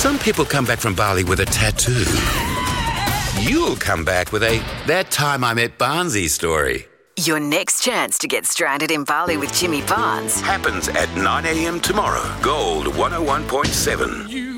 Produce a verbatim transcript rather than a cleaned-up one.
Some people come back from Bali with a tattoo. You'll come back with a "that time I met Barnsey" story. Your next chance to get stranded in Bali with Jimmy Barnes happens at nine a.m. tomorrow. Gold one oh one point seven.